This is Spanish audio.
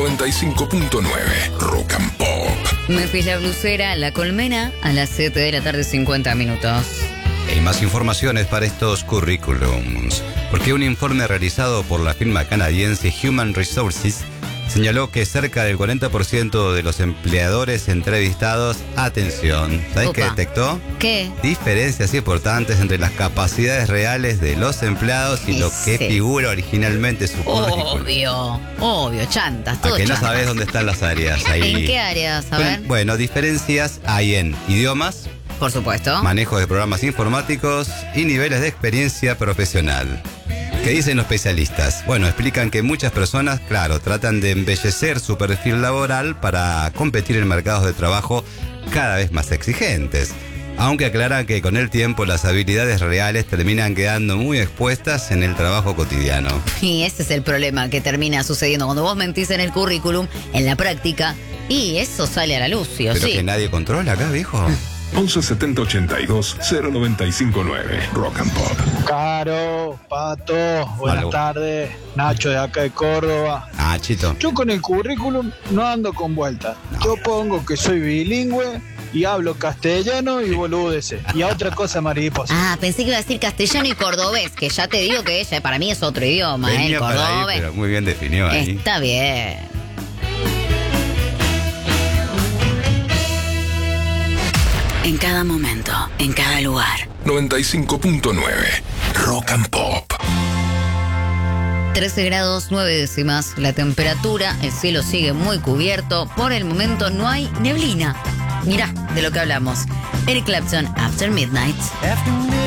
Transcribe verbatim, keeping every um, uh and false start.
noventa y cinco punto nueve Rock and Pop. Memphis La Blusera, La Colmena, a las siete de la tarde, cincuenta minutos. Hay más informaciones para estos currículums, porque un informe realizado por la firma canadiense Human Resources señaló que cerca del cuarenta por ciento de los empleadores entrevistados, atención, ¿sabes Opa. qué detectó? ¿Qué? Diferencias importantes entre las capacidades reales de los empleados y lo que Sí. figura originalmente su currículum. Obvio, obvio, chantas, ¿A todo que no chantas. sabes dónde están las áreas ahí? ¿En qué áreas? A ver. Bueno, diferencias hay en idiomas, Por supuesto. manejo de programas informáticos y niveles de experiencia profesional. ¿Qué dicen los especialistas? Bueno, explican que muchas personas, claro, tratan de embellecer su perfil laboral para competir en mercados de trabajo cada vez más exigentes. Aunque aclaran que con el tiempo las habilidades reales terminan quedando muy expuestas en el trabajo cotidiano. Y ese es el problema que termina sucediendo cuando vos mentís en el currículum, en la práctica, y eso sale a la luz, sí o Pero sí. que nadie controla acá, viejo. once setenta ochenta y dos cero noventa y cinco nueve Rock and Pop. Caro, Pato, buenas Aló. tardes. Nacho de acá de Córdoba. Ah, Chito. Yo con el currículum no ando con vueltas. No. Yo pongo que soy bilingüe y hablo castellano y boludeces. Y a otra cosa mariposa. Ah, pensé que iba a decir castellano y cordobés, que ya te digo que ella para mí es otro idioma, ¿eh? El Venía para ahí, cordobés. pero muy bien definió ahí. Está bien. En cada momento, en cada lugar. noventa y cinco punto nueve Rock and Pop. trece grados nueve décimas la temperatura, el cielo sigue muy cubierto, por el momento no hay neblina. Mirá de lo que hablamos. Eric Clapton, After Midnight.